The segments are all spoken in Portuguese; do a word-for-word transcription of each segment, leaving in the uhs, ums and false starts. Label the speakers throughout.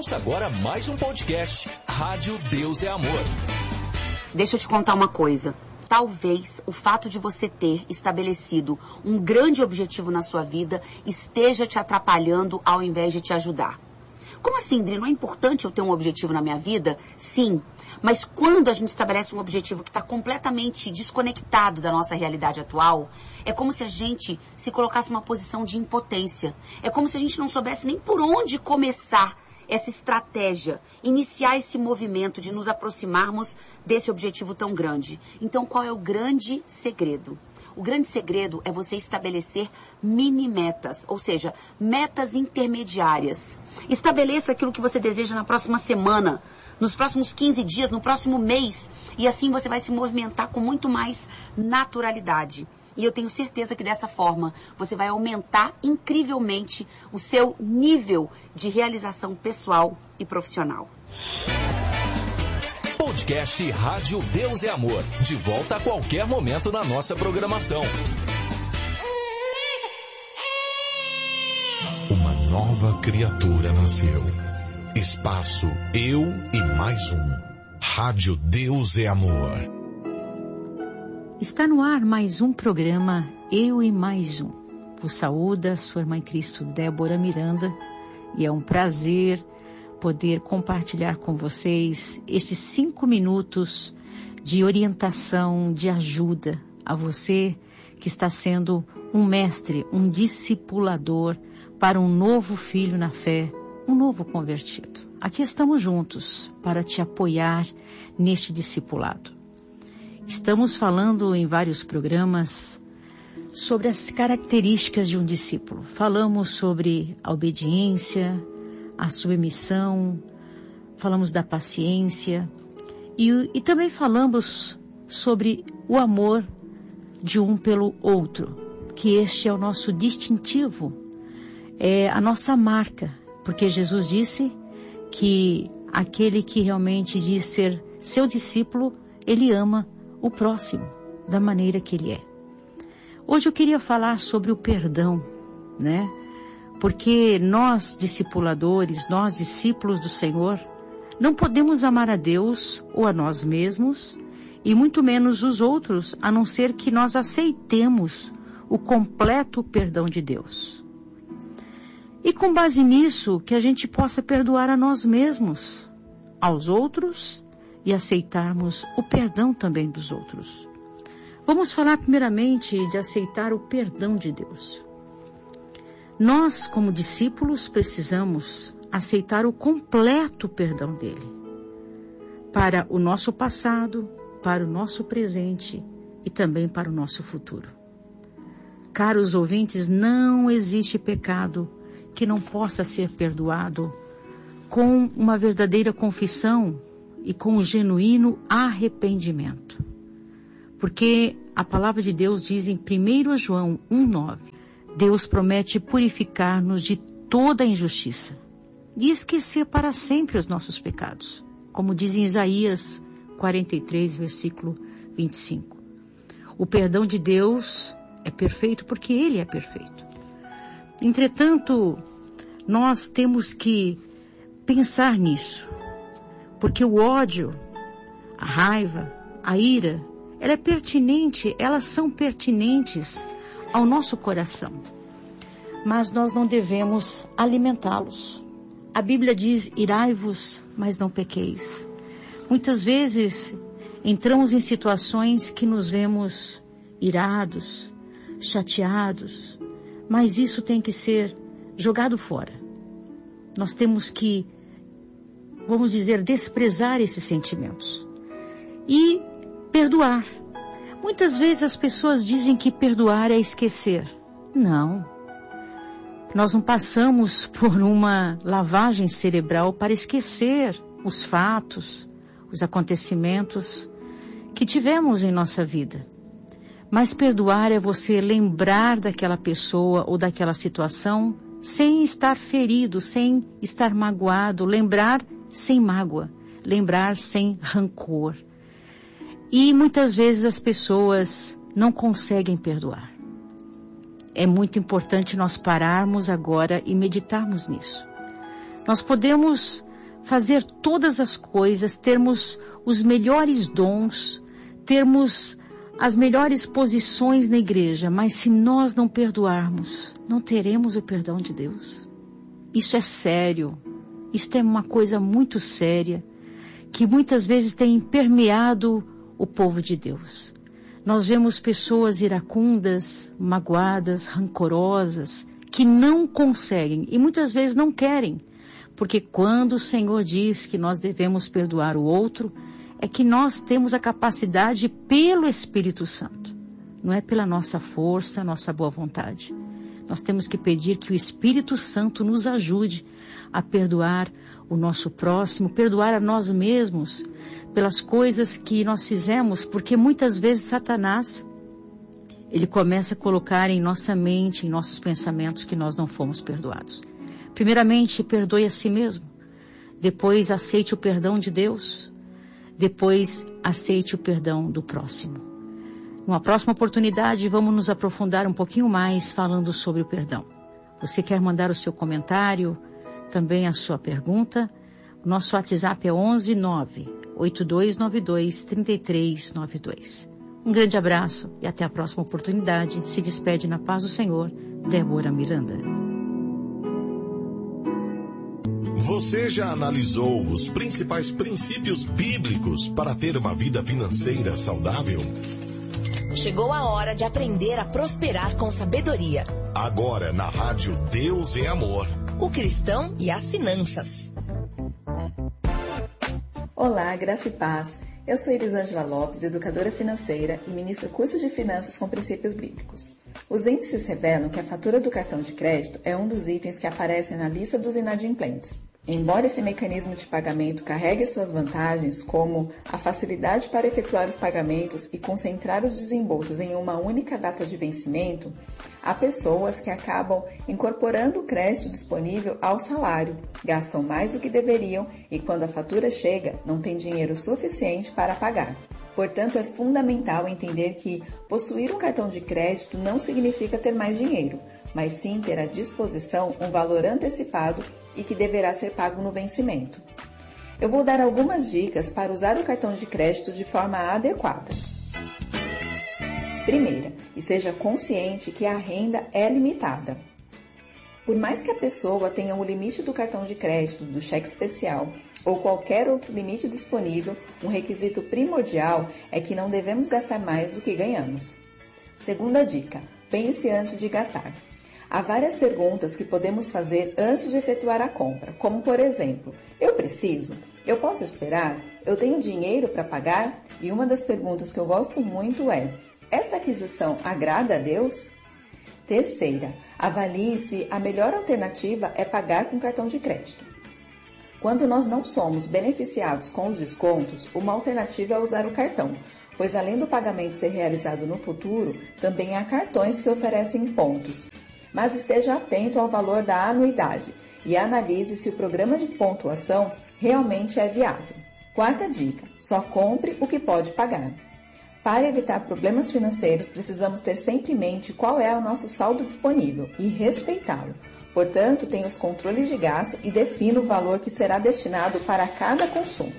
Speaker 1: Ouça agora mais um podcast, Rádio Deus é Amor.
Speaker 2: Deixa eu te contar uma coisa. Talvez o fato de você ter estabelecido um grande objetivo na sua vida esteja te atrapalhando ao invés de te ajudar. Como assim, Dri? Não é importante eu ter um objetivo na minha vida? Sim. Mas quando a gente estabelece um objetivo que está completamente desconectado da nossa realidade atual, é como se a gente se colocasse numa posição de impotência. É como se a gente não soubesse nem por onde começar essa estratégia, iniciar esse movimento de nos aproximarmos desse objetivo tão grande. Então, qual é o grande segredo? O grande segredo é você estabelecer mini metas, ou seja, metas intermediárias. Estabeleça aquilo que você deseja na próxima semana, nos próximos quinze dias, no próximo mês, e assim você vai se movimentar com muito mais naturalidade. E eu tenho certeza que dessa forma você vai aumentar incrivelmente o seu nível de realização pessoal e profissional.
Speaker 1: Podcast Rádio Deus é Amor. De volta a qualquer momento na nossa programação.
Speaker 3: Uma nova criatura nasceu. Espaço Eu e Mais Um. Rádio Deus é Amor.
Speaker 4: Está no ar mais um programa Eu e Mais Um. Vos saúda sua irmã em Cristo, Débora Miranda, e é um prazer poder compartilhar com vocês estes cinco minutos de orientação, de ajuda a você que está sendo um mestre, um discipulador para um novo filho na fé, um novo convertido. Aqui estamos juntos para te apoiar neste discipulado. Estamos falando em vários programas sobre as características de um discípulo. Falamos sobre a obediência, a submissão, falamos da paciência e, e também falamos sobre o amor de um pelo outro, que este é o nosso distintivo, é a nossa marca, porque Jesus disse que aquele que realmente diz ser seu discípulo, ele ama o próximo da maneira que ele é. Hoje eu queria falar sobre o perdão, né? Porque nós, discipuladores, nós, discípulos do Senhor, não podemos amar a Deus ou a nós mesmos, e muito menos os outros, a não ser que nós aceitemos o completo perdão de Deus. E com base nisso, que a gente possa perdoar a nós mesmos, aos outros, e aceitarmos o perdão também dos outros. Vamos falar primeiramente de aceitar o perdão de Deus. Nós, como discípulos, precisamos aceitar o completo perdão dele, para o nosso passado, para o nosso presente e também para o nosso futuro. Caros ouvintes, não existe pecado que não possa ser perdoado com uma verdadeira confissão e com um genuíno arrependimento. Porque a palavra de Deus diz em primeiro João um, nove, Deus promete purificar-nos de toda a injustiça e esquecer para sempre os nossos pecados, como diz em Isaías quarenta e três, versículo vinte e cinco. O perdão de Deus é perfeito porque Ele é perfeito. Entretanto, nós temos que pensar nisso, porque o ódio, a raiva, a ira, ela é pertinente, elas são pertinentes ao nosso coração. Mas nós não devemos alimentá-los. A Bíblia diz, irai-vos, mas não pequeis. Muitas vezes entramos em situações que nos vemos irados, chateados, mas isso tem que ser jogado fora. Nós temos que, vamos dizer, desprezar esses sentimentos e perdoar. Muitas vezes as pessoas dizem que perdoar é esquecer. Não. Nós não passamos por uma lavagem cerebral para esquecer os fatos, os acontecimentos que tivemos em nossa vida. Mas perdoar é você lembrar daquela pessoa ou daquela situação sem estar ferido, sem estar magoado, lembrar sem mágoa, lembrar sem rancor. E muitas vezes as pessoas não conseguem perdoar. É muito importante nós pararmos agora e meditarmos nisso. Nós podemos fazer todas as coisas, termos os melhores dons, termos as melhores posições na igreja, mas se nós não perdoarmos, não teremos o perdão de Deus. Isso é sério, isso é uma coisa muito séria, que muitas vezes tem permeado o povo de Deus. Nós vemos pessoas iracundas, magoadas, rancorosas, que não conseguem e muitas vezes não querem, porque quando o Senhor diz que nós devemos perdoar o outro, é que nós temos a capacidade pelo Espírito Santo, não é pela nossa força, nossa boa vontade. Nós temos que pedir que o Espírito Santo nos ajude a perdoar o nosso próximo, perdoar a nós mesmos pelas coisas que nós fizemos, porque muitas vezes Satanás, ele começa a colocar em nossa mente, em nossos pensamentos, que nós não fomos perdoados. Primeiramente, perdoe a si mesmo. Depois, aceite o perdão de Deus. Depois, aceite o perdão do próximo. Numa próxima oportunidade, vamos nos aprofundar um pouquinho mais falando sobre o perdão. Você quer mandar o seu comentário, também a sua pergunta? O nosso WhatsApp é onze nove oito dois nove dois três três nove dois. Um grande abraço e até a próxima oportunidade. Se despede na paz do Senhor, Débora Miranda.
Speaker 3: Você já analisou os principais princípios bíblicos para ter uma vida financeira saudável?
Speaker 5: Chegou a hora de aprender a prosperar com sabedoria.
Speaker 3: Agora na rádio Deus é Amor.
Speaker 5: O cristão e as finanças.
Speaker 6: Olá, graça e paz. Eu sou Elisângela Lopes, educadora financeira e ministro curso de finanças com princípios bíblicos. Os índices revelam que a fatura do cartão de crédito é um dos itens que aparecem na lista dos inadimplentes. Embora esse mecanismo de pagamento carregue suas vantagens, como a facilidade para efetuar os pagamentos e concentrar os desembolsos em uma única data de vencimento, há pessoas que acabam incorporando o crédito disponível ao salário, gastam mais do que deveriam e, quando a fatura chega, não tem dinheiro suficiente para pagar. Portanto, é fundamental entender que possuir um cartão de crédito não significa ter mais dinheiro, mas sim ter à disposição um valor antecipado e que deverá ser pago no vencimento. Eu vou dar algumas dicas para usar o cartão de crédito de forma adequada. Primeira, esteja consciente que a renda é limitada. Por mais que a pessoa tenha o limite do cartão de crédito, do cheque especial ou qualquer outro limite disponível, um requisito primordial é que não devemos gastar mais do que ganhamos. Segunda dica, pense antes de gastar. Há várias perguntas que podemos fazer antes de efetuar a compra, como por exemplo, eu preciso? Eu posso esperar? Eu tenho dinheiro para pagar? E uma das perguntas que eu gosto muito é, esta aquisição agrada a Deus? Terceira, avalie se a melhor alternativa é pagar com cartão de crédito. Quando nós não somos beneficiados com os descontos, uma alternativa é usar o cartão, pois além do pagamento ser realizado no futuro, também há cartões que oferecem pontos. Mas esteja atento ao valor da anuidade e analise se o programa de pontuação realmente é viável. Quarta dica, só compre o que pode pagar. Para evitar problemas financeiros, precisamos ter sempre em mente qual é o nosso saldo disponível e respeitá-lo. Portanto, tenha os controles de gasto e defina o valor que será destinado para cada consumo.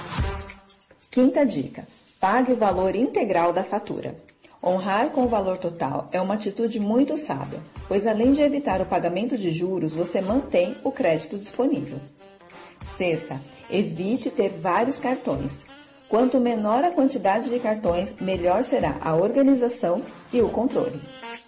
Speaker 6: Quinta dica, pague o valor integral da fatura. Honrar com o valor total é uma atitude muito sábia, pois além de evitar o pagamento de juros, você mantém o crédito disponível. Sexta, evite ter vários cartões. Quanto menor a quantidade de cartões, melhor será a organização e o controle.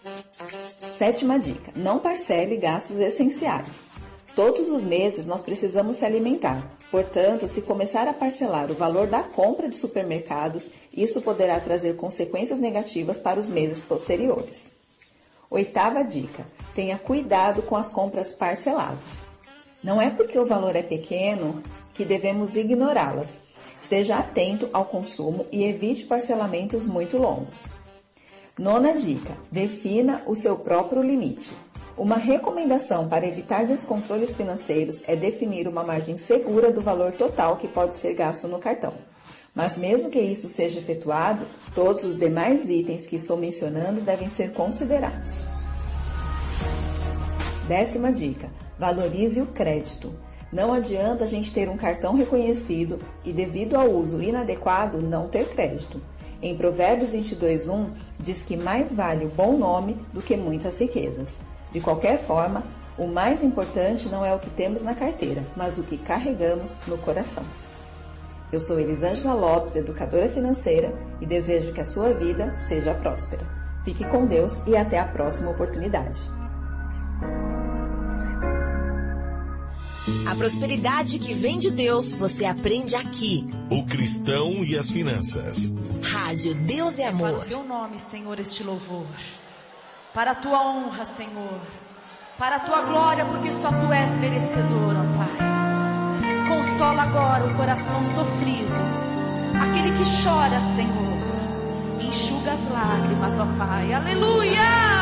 Speaker 6: Sétima dica, não parcele gastos essenciais. Todos os meses nós precisamos se alimentar. Portanto, se começar a parcelar o valor da compra de supermercados, isso poderá trazer consequências negativas para os meses posteriores. Oitava dica, tenha cuidado com as compras parceladas. Não é porque o valor é pequeno que devemos ignorá-las. Esteja atento ao consumo e evite parcelamentos muito longos. Nona dica, defina o seu próprio limite. Uma recomendação para evitar descontroles financeiros é definir uma margem segura do valor total que pode ser gasto no cartão. Mas mesmo que isso seja efetuado, todos os demais itens que estou mencionando devem ser considerados. Décima dica, valorize o crédito. Não adianta a gente ter um cartão reconhecido e, devido ao uso inadequado, não ter crédito. Em Provérbios vinte e dois, um, diz que mais vale o bom nome do que muitas riquezas. De qualquer forma, o mais importante não é o que temos na carteira, mas o que carregamos no coração. Eu sou Elisângela Lopes, educadora financeira, e desejo que a sua vida seja próspera. Fique com Deus e até a próxima oportunidade.
Speaker 5: A prosperidade que vem de Deus, você aprende aqui.
Speaker 3: O cristão e as finanças.
Speaker 5: Rádio Deus é Amor.
Speaker 7: Para o teu nome, Senhor, este louvor. Para a tua honra, Senhor. Para a tua glória, porque só tu és merecedor, ó Pai. Consola agora o coração sofrido, aquele que chora, Senhor. Enxuga as lágrimas, ó Pai. Aleluia!